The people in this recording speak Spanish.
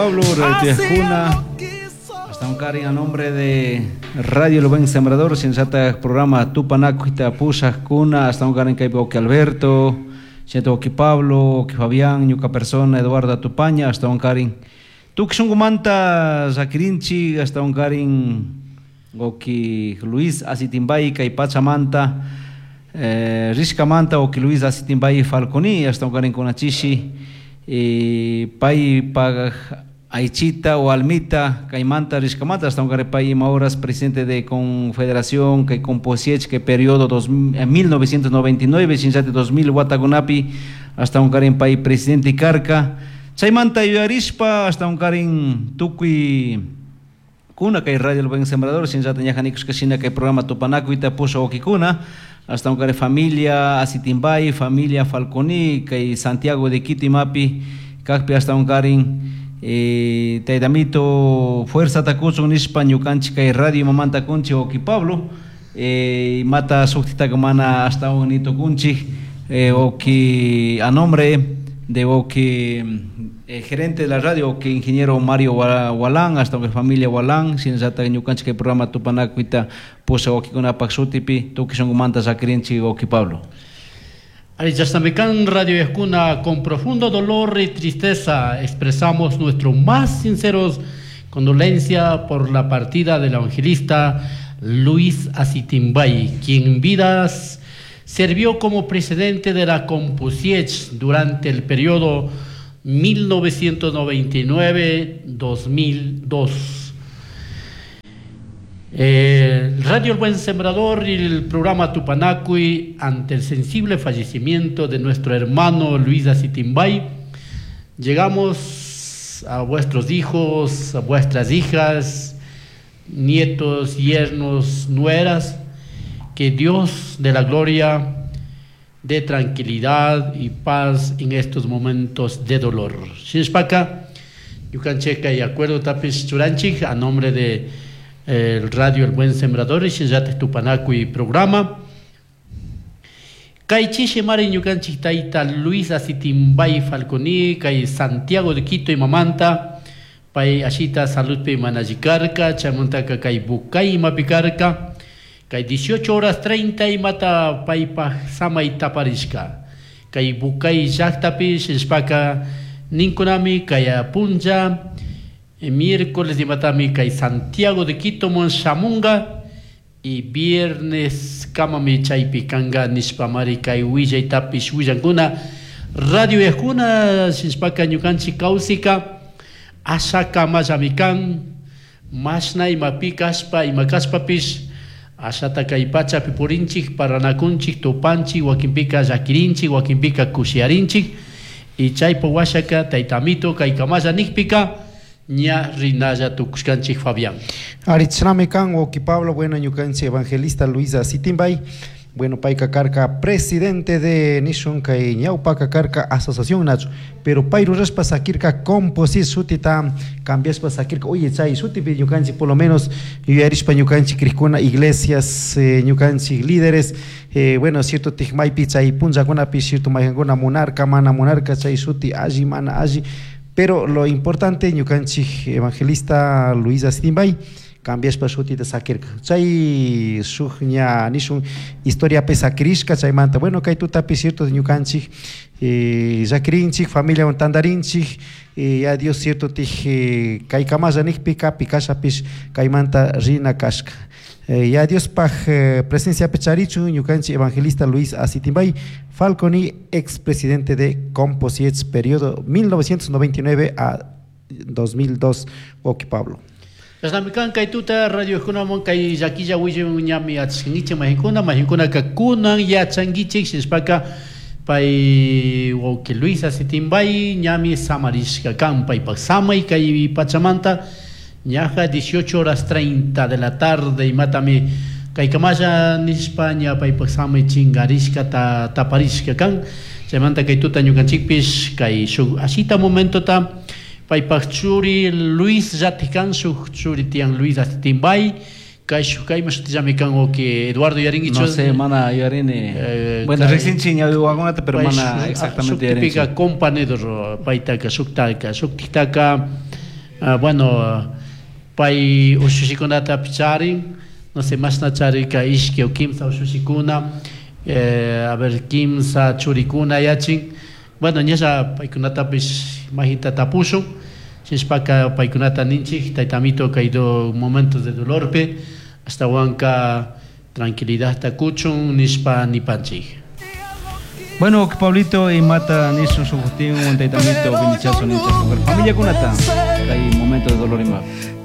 Pablo Retiajuna, hasta un cariño a nombre de Radio El Buen Sembrador, sensata programa Tupanacuita Pusas Cuna, hasta un cariño que Alberto, siento que Pablo, que Fabián, Yuca Persona, Eduardo Tupaña, hasta un cariño. Tú que son gumanta Zakirinchi, hasta un cariño que Luis Asitimbay, que Pachamanta, Riscamanta, o que Luis Asitimbay Falconi, hasta un cariño con Achishi, Pai Pag Aichita o Almita, Caimanta, Riscamata, hasta un Pai Mauras, presidente de Confederación, que Composiech, que periodo 1999, Sinsate 2000, Watagunapi, hasta un Karen Pai, presidente Carca, Chaimanta Yuarispa, hasta un Karen Tukui, Kuna, que Radio El Buen Sembrador, Sinsate Yajanicus, que Sina, que programa Tupanacuita, Puso Okikuna, hasta un Karen familia Asitimbay, familia Falconi, que Santiago de Kitimapi, Cacpi, hasta un Karen. Taidamito Fuerza Tacucho Nispa Ñucanchica y Radio Mamanta Conchi Oki Pablo Mata Suctita Gamana hasta un Nito Kunchi Oki a nombre de Oki gerente de la radio Oki ingeniero Mario Walán hasta que familia Walán sin Zata Ñucanchica y programa Tupanacuita Pusa Oki con Apaxutipi Tuki son Gumanta Zakirinchi Oki Pablo. Arichastamecan Radio Escuna, con profundo dolor y tristeza expresamos nuestro más sinceros condolencia por la partida del evangelista Luis Asitimbay, quien en vidas sirvió como presidente de la Composiech durante el periodo 1999-2002. Radio El Buen Sembrador y el programa Tupanacui, ante el sensible fallecimiento de nuestro hermano Luis Asitimbay, llegamos a vuestros hijos, a vuestras hijas, nietos, yernos, nueras, que Dios de la gloria dé tranquilidad y paz en estos momentos de dolor. Shinspaka, Yucancheca y acuerdo Tapis Churanchik, a nombre de el Radio El Buen Sembrador y Shinjate Tupanacui programa. Kai Chiche Mari Ñucanchik Taita Luis Asitimbay Falconi, Kai Santiago de Quito y Mamanta, Pai Ashita Salud Pe Manajicarca, Chamontaka Kai Bucay Mapicarca, Kai 18 horas 30 y mata Pai Pa Sama y Taparisca, Kai Bucay Jactapi, Shinspaka Ninkunami, Kai Apunja. Miércoles de Matamica y Santiago de Quito, Monchamunga, y viernes Kamami Chaipicanga, Nispamarica y Huilla y Tapis, Huillanguna, Radio Ejuna, Shinspaka Ñucanchi Cáusica, Asaka Mazamican, Masna y Mapicaspa y Macaspapis, Asata Caipacha Pipurinchik, Paranacunchik, Topanchi, Huaquimpica Yaquirinchik, Huaquimpica Cusiarinchik, y Chaipo Huachaca, Taitamito, Caicamaya Nicpica. Ña Rinaya Tuxcanchi Fabián. Aritzramecan o Pablo, bueno, Ñucanchi evangelista Luis Asitimbay, bueno, Paika Carca, presidente de Nishunca y Ñaupaca Carca, asociación Nacho, pero Pairu Respa Sakirka, composis Sutita, cambias para Sakirka, oye, Chay, Sutipi Ñucanchi, por lo menos, Yuarispa Ñucanchi, Cricuna, iglesias, Ñucanchi, líderes, bueno, cierto, Tijmay Pizza y Punza Guanapi, cierto, Mayangona, Monarca, Mana, Monarca, Chay, Suti, Aji, Mana, Aji. Pero lo importante, Ñucanchi evangelista Luis Asitimbay, cambias para su tita sakirka. Chay suña nishun historia pesa krishka chay manta. Bueno, kay tu tapi cierto de Ñucanchi, Zakirinchi, familia Tandarinchi, ya Dios cierto tij kay kamaya nikpika pikasha pish kay manta rina kashka. Ya Dios paj presencia pecharichu Ñucanchi evangelista Luis Asitimbay Falconi, expresidente de Composiech, periodo 1999 a 2002, Oki Pablo. Kasnamikan kay tuta Radio Económica kay Yaquilla Huille Ñami Atzkingiche Majincuna Kakunan Yachangiche Shinspaka Pai Oki Luis Asitimbay Ñami Samarishka Kampa y Paxamay kay Pachamanta Ñaja 18 horas 30 de la tarde y mátame Kaikamaya en España Pai Paxamay Chingarishka Taparishka Kan se manta kay tuta Ñucanchikpish kay asita momento ta Pai Pachuri Luis Yatikan Churi Tian Luis Asitimbay Kay Mashutiamikan o que Eduardo Yaringicho. No sé, mana Yarine. Bueno, recién chiña de Guagonata, pero mana exactamente Yaringicho. Pica compañero Paitaka Suktaka Bueno, pai ushusikunata picharin, no sé, más nachari ka ishke o kimsa ushusikuna, a ver, kimsa churikuna yachin. Bueno, nyasa paikunata pis mahita tapuso, sinspaka paikunata ninchi, taitamito caído momentos de dolor pe, hasta huanca tranquilidad takuchun, nispa nipanchi. Bueno, Pablito y Mata Nison su justín un taitamito, vinichazo, nincha, familia kunata, hay momentos de dolor y más.